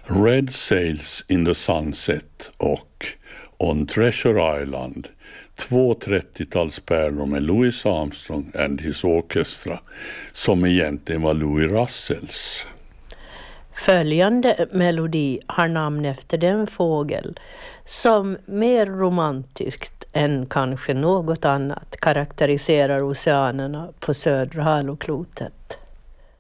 Red Sails in the Sunset och On Treasure Island, två 30-talspärlor med Louis Armstrong and his orchestra, som egentligen var Louis Russells. Följande melodi har namn efter den fågel som mer romantiskt än kanske något annat karaktäriserar oceanerna på södra halvklotet.